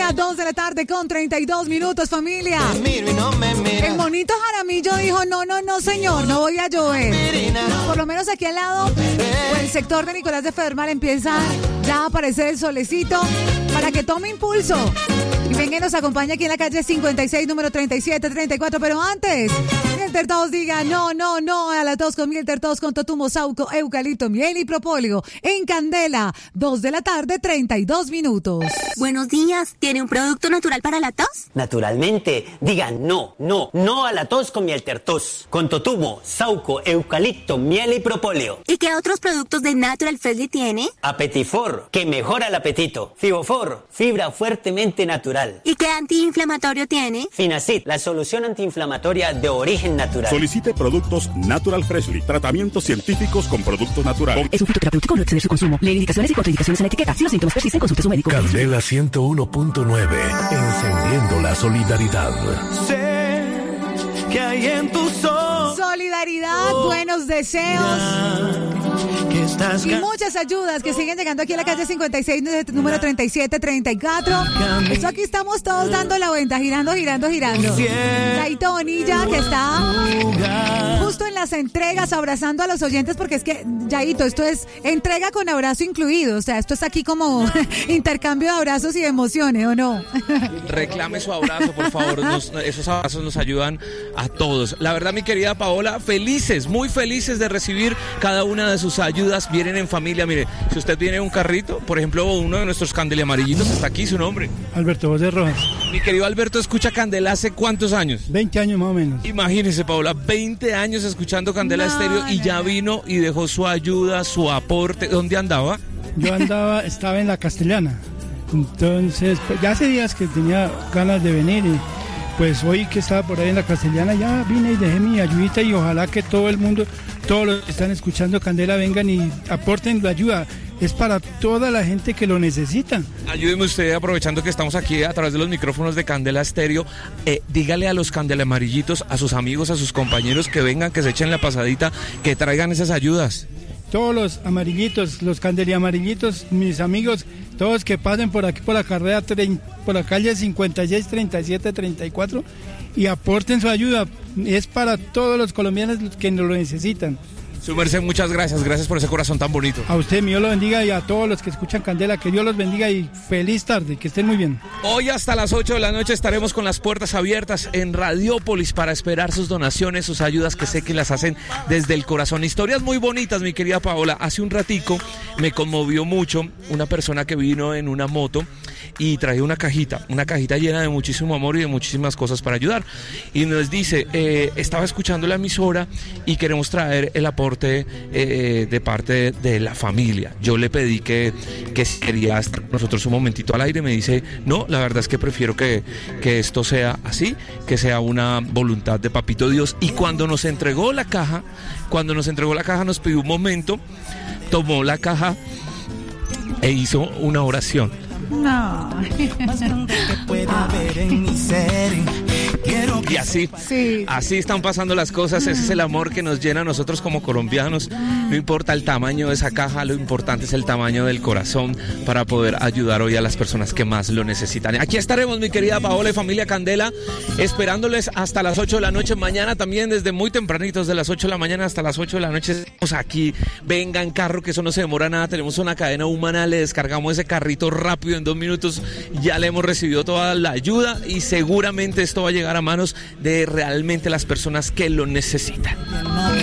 Candela, 2 de la tarde con 32 minutos, familia. El monito Jaramillo dijo, no, señor, no voy a llover. Por lo menos aquí al lado, o el sector de Nicolás de Federman empieza ya a aparecer el solecito para que tome impulso. Y venga y nos acompaña aquí en la calle 56, número 3734. Pero antes, Mielter Tos diga no a la tos con Mielter Tos con totumo, sauco, eucalipto, miel y propóleo. En Candela, 2 de la tarde, 32 minutos. Buenos días. ¿Tiene un producto natural para la tos? Naturalmente. Diga no a la tos con Mielter Tos. Con totumo, sauco, eucalipto, miel y propóleo. ¿Y qué otros productos de Natural Freshly tiene? Apetifor, que mejora el apetito. Fibofor, fibra fuertemente natural. ¿Y qué antiinflamatorio tiene? Finacid, la solución antiinflamatoria de origen natural. Solicite productos Natural Freshly. Tratamientos científicos con productos naturales. Es un fitoterapéutico, no exceder su consumo. Lee indicaciones y contraindicaciones en la etiqueta. Si los síntomas persisten, consulte a su médico. Candela 101.9. Encendiendo la solidaridad. Sé que hay en tus ojos solidaridad, buenos deseos y muchas ayudas que siguen llegando aquí a la calle 56, número 3734. Esto aquí estamos todos dando la vuelta, girando. Laito Bonilla, que está justo en las entregas, abrazando a los oyentes, porque es que, Yaito, esto es entrega con abrazo incluido. O sea, esto es aquí como intercambio de abrazos y de emociones, ¿o no? Reclame su abrazo, por favor. Esos abrazos nos ayudan a todos. La verdad, mi querida Paola, felices, muy felices de recibir cada una de sus ayudas. Vienen en familia. Mire, si usted tiene un carrito, por ejemplo, uno de nuestros Candela amarillitos está aquí, su nombre. Alberto José Rojas. Mi querido Alberto, ¿escucha Candela hace cuántos años? 20 años más o menos. Imagínese, Paola, 20 años escuchando Candela Estéreo y ya vino y dejó su ayuda, su aporte. ¿Dónde andaba? Yo estaba en la Castellana. Entonces, pues, ya hace días que tenía ganas de venir y pues hoy que estaba por ahí en la Castellana ya vine y dejé mi ayudita y ojalá que todo el mundo, todos los que están escuchando Candela vengan y aporten la ayuda. Es para toda la gente que lo necesita. Ayúdeme usted, aprovechando que estamos aquí a través de los micrófonos de Candela Estéreo, dígale a los Candela amarillitos, a sus amigos, a sus compañeros que vengan, que se echen la pasadita, que traigan esas ayudas. Todos los amarillitos, los Candela amarillitos, mis amigos, todos que pasen por aquí por la carrera por la calle 56, 37, 34 y aporten su ayuda. Es para todos los colombianos que nos lo necesitan. Su merced, muchas gracias por ese corazón tan bonito. A usted, Dios lo bendiga, y a todos los que escuchan Candela, que Dios los bendiga y feliz tarde, que estén muy bien. Hoy hasta las 8 de la noche estaremos con las puertas abiertas en Radiópolis para esperar sus donaciones, sus ayudas, que sé que las hacen desde el corazón. Historias muy bonitas, mi querida Paola. Hace un ratico me conmovió mucho una persona que vino en una moto y traía una cajita llena de muchísimo amor y de muchísimas cosas para ayudar. Y nos dice, estaba escuchando la emisora y queremos traer el aporte de parte de la familia. Yo le pedí que quería estar con nosotros un momentito al aire. Me dice, no, la verdad es que prefiero que esto sea así, que sea una voluntad de Papito Dios. Y cuando nos entregó la caja, nos pidió un momento, tomó la caja e hizo una oración. No. Y así, sí. Así están pasando las cosas. Ese es el amor que nos llena a nosotros como colombianos. No importa el tamaño de esa caja, lo importante es el tamaño del corazón para poder ayudar hoy a las personas que más lo necesitan. Aquí estaremos, mi querida Paola y familia Candela, esperándoles hasta las 8 de la noche. Mañana también desde muy tempranitos, de las 8 de la mañana hasta las 8 de la noche. Estamos aquí, venga en carro, que eso no se demora nada. Tenemos una cadena humana, le descargamos ese carrito rápido, en 2 minutos ya le hemos recibido toda la ayuda y seguramente esto va a llegar a manos de realmente las personas que lo necesitan.